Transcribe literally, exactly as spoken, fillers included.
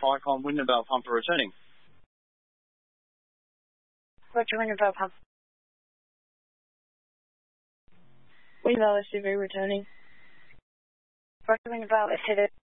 FICOM Wintervale pumper returning. Roger, Wintervale pump. Wintervale S U V returning. Roger, Wintervale S U V.